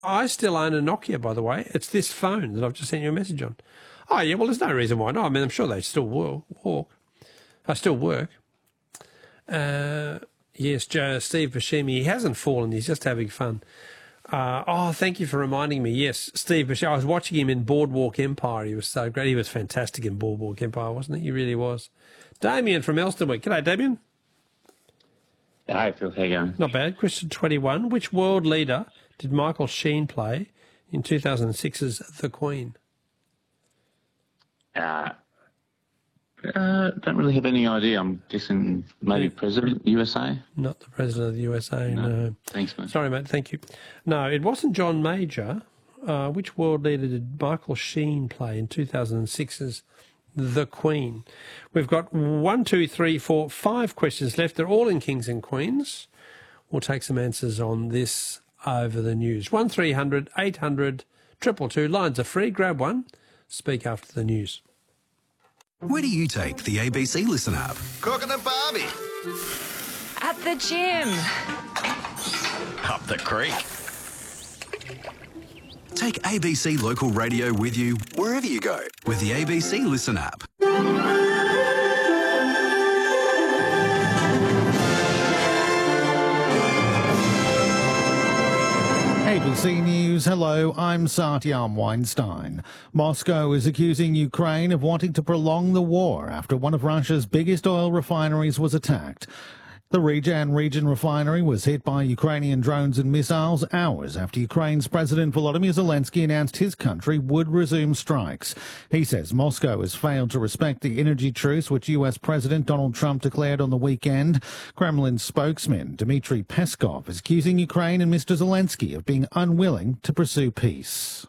I still own a Nokia, by the way. It's this phone that I've just sent you a message on. Oh, yeah, well, there's no reason why not. I mean, I'm sure they still work. Yes, Steve Buscemi, he hasn't fallen. He's just having fun. Thank you for reminding me. Yes, Steve Buscemi. I was watching him in Boardwalk Empire. He was so great. He was fantastic in Boardwalk Empire, wasn't he? He really was. Damien from Elsternwick. G'day, Damien. Hi, Phil. How you going? Not bad. Question 21. Which world leader did Michael Sheen play in 2006's The Queen? Don't really have any idea. I'm guessing maybe President USA? Not the President of the USA, no. Thanks, mate. Sorry, mate. Thank you. No, it wasn't John Major. Which world leader did Michael Sheen play in 2006's The Queen? We've got 1, 2, 3, 4, 5 questions left. They're all in Kings and Queens. We'll take some answers on this over the news. 1300 800 222. Lines are free. Grab one. Speak after the news. Where do you take the ABC Listen app? Cooking and Barbie. At the gym. Up the creek. Take ABC Local Radio with you wherever you go with the ABC Listen app. ABC News, hello, I'm Satyam Weinstein. Moscow is accusing Ukraine of wanting to prolong the war after one of Russia's biggest oil refineries was attacked. The Rezhan region refinery was hit by Ukrainian drones and missiles hours after Ukraine's President Volodymyr Zelensky announced his country would resume strikes. He says Moscow has failed to respect the energy truce which US President Donald Trump declared on the weekend. Kremlin spokesman Dmitry Peskov is accusing Ukraine and Mr. Zelensky of being unwilling to pursue peace.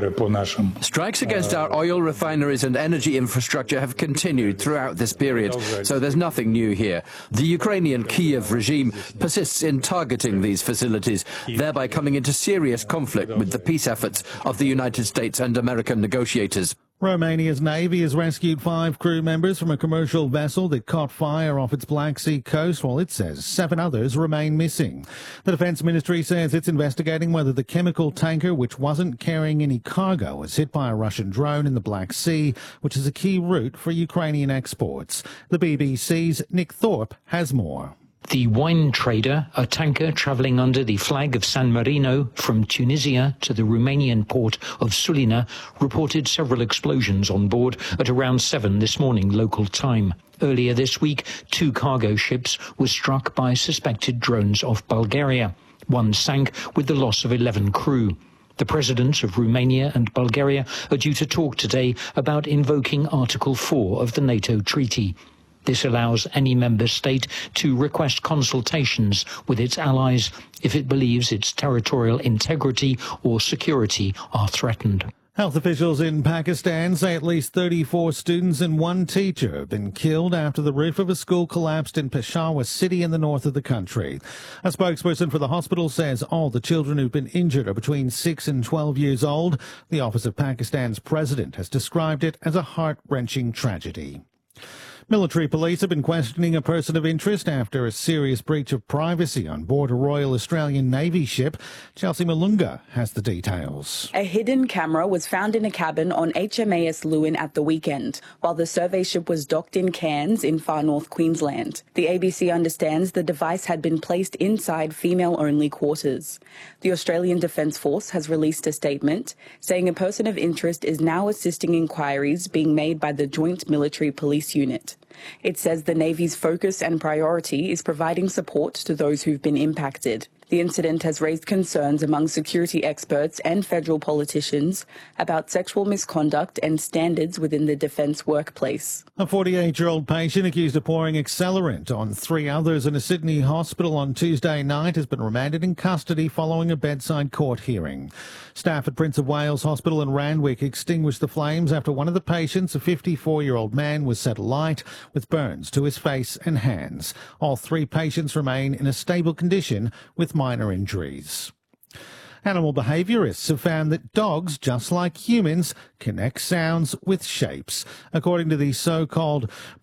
Strikes against our oil refineries and energy infrastructure have continued throughout this period, so there's nothing new here. The Ukrainian Kiev regime persists in targeting these facilities, thereby coming into serious conflict with the peace efforts of the United States and American negotiators. Romania's Navy has rescued 5 crew members from a commercial vessel that caught fire off its Black Sea coast, while it says 7 others remain missing. The Defence Ministry says it's investigating whether the chemical tanker, which wasn't carrying any cargo, was hit by a Russian drone in the Black Sea, which is a key route for Ukrainian exports. The BBC's Nick Thorpe has more. The Wine Trader, a tanker travelling under the flag of San Marino from Tunisia to the Romanian port of Sulina, reported several explosions on board at around 7 this morning local time. Earlier this week, 2 cargo ships were struck by suspected drones off Bulgaria. One sank with the loss of 11 crew. The presidents of Romania and Bulgaria are due to talk today about invoking Article 4 of the NATO treaty. This allows any member state to request consultations with its allies if it believes its territorial integrity or security are threatened. Health officials in Pakistan say at least 34 students and 1 teacher have been killed after the roof of a school collapsed in Peshawar city in the north of the country. A spokesperson for the hospital says all the children who've been injured are between 6 and 12 years old. The office of Pakistan's president has described it as a heart-wrenching tragedy. Military police have been questioning a person of interest after a serious breach of privacy on board a Royal Australian Navy ship. Chelsea Malunga has the details. A hidden camera was found in a cabin on HMAS Lewin at the weekend, while the survey ship was docked in Cairns in far north Queensland. The ABC understands the device had been placed inside female-only quarters. The Australian Defence Force has released a statement saying a person of interest is now assisting inquiries being made by the Joint Military Police Unit. It says the Navy's focus and priority is providing support to those who've been impacted. The incident has raised concerns among security experts and federal politicians about sexual misconduct and standards within the defence workplace. A 48-year-old patient accused of pouring accelerant on 3 others in a Sydney hospital on Tuesday night has been remanded in custody following a bedside court hearing. Staff at Prince of Wales Hospital in Randwick extinguished the flames after one of the patients, a 54-year-old man, was set alight with burns to his face and hands. All 3 patients remain in a stable condition with minor injuries. Animal behaviourists have found that dogs, just like humans, connect sounds with shapes. According to the so-called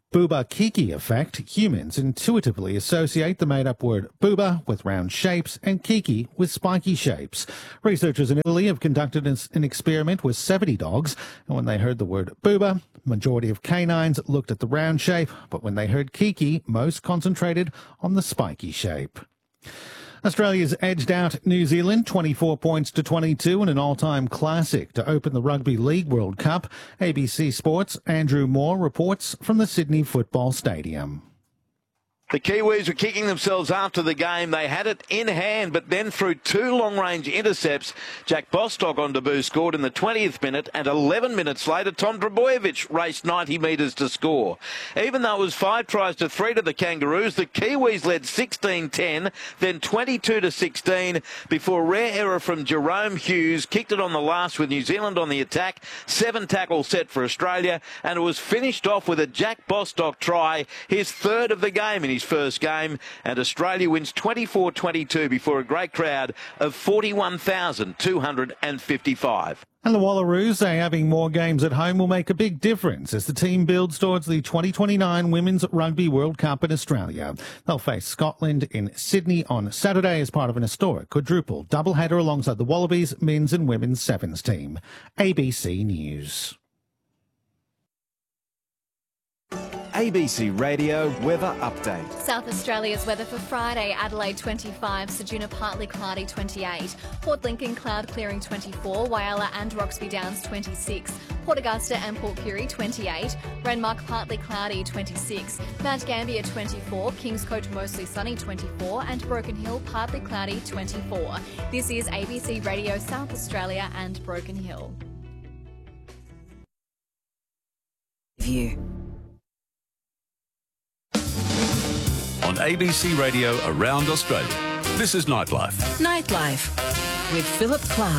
Booba Kiki effect. Humans intuitively associate the made-up word booba with round shapes and kiki with spiky shapes. Researchers in Italy have conducted an experiment with 70 dogs, and when they heard the word booba, majority of canines looked at the round shape, but when they heard kiki, most concentrated on the spiky shape. Australia's edged out New Zealand 24 points to 22 in an all-time classic to open the Rugby League World Cup. ABC Sports' Andrew Moore reports from the Sydney Football Stadium. The Kiwis were kicking themselves after the game. They had it in hand, but then through two long-range intercepts, Jack Bostock on debut scored in the 20th minute, and 11 minutes later, Tom Trbojevic raced 90 metres to score. Even though it was 5 tries to 3 to the Kangaroos, the Kiwis led 16-10, then 22-16, before a rare error from Jerome Hughes kicked it on the last with New Zealand on the attack. 7 tackles set for Australia, and it was finished off with a Jack Bostock try, his third of the game in his first game, and Australia wins 24-22 before a great crowd of 41,255. And the Wallaroos say having more games at home will make a big difference as the team builds towards the 2029 Women's Rugby World Cup in Australia. They'll face Scotland in Sydney on Saturday as part of an historic quadruple doubleheader alongside the Wallabies men's and women's sevens team. ABC News. ABC Radio Weather Update. South Australia's weather for Friday: Adelaide 25, Ceduna partly cloudy 28, Port Lincoln cloud clearing 24, Whyalla and Roxby Downs 26, Port Augusta and Port Pirie 28, Renmark partly cloudy 26, Mount Gambier 24, Kingscote mostly sunny 24, and Broken Hill partly cloudy 24. This is ABC Radio South Australia and Broken Hill. View. On ABC Radio around Australia, this is Nightlife. Nightlife with Philip Clark.